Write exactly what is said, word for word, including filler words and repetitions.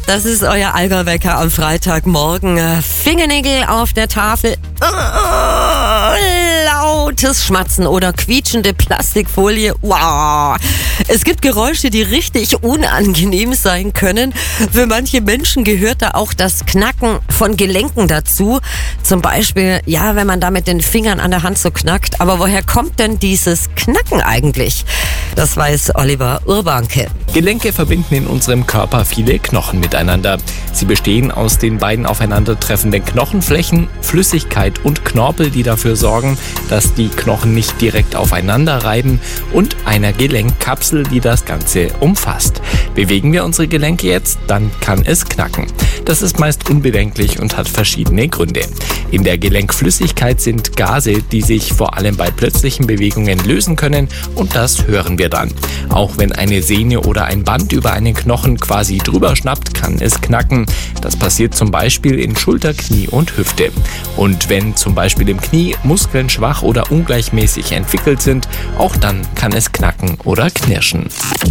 das ist euer Allgäu-Wecker am Freitagmorgen. Fingernägel auf der Tafel, lautes Schmatzen oder quietschende Plastikfolie. Wow! Es gibt Geräusche, die richtig unangenehm sein können. Für manche Menschen gehört da auch das Knacken von Gelenken dazu. Zum Beispiel, ja, wenn man da mit den Fingern an der Hand so knackt. Aber woher kommt denn dieses Knacken eigentlich? Das weiß Oliver Urbanke. Gelenke verbinden in unserem Körper viele Knochen miteinander. Sie bestehen aus den beiden aufeinandertreffenden Knochenflächen, Flüssigkeit und Knorpel, die dafür sorgen, dass die Knochen nicht direkt aufeinander reiben, und einer Gelenkkapsel, die das Ganze umfasst. Bewegen wir unsere Gelenke jetzt, dann kann es knacken. Das ist meist unbedenklich und hat verschiedene Gründe. In der Gelenkflüssigkeit sind Gase, die sich vor allem bei plötzlichen Bewegungen lösen können, und das hören wir dann. Auch wenn eine Sehne oder ein Band über einen Knochen quasi drüber schnappt, kann es knacken. Das passiert zum Beispiel in Schulter, Knie und Hüfte. Und wenn zum Beispiel im Knie Muskeln schwach oder ungleichmäßig entwickelt sind, auch dann kann es knacken oder knirschen.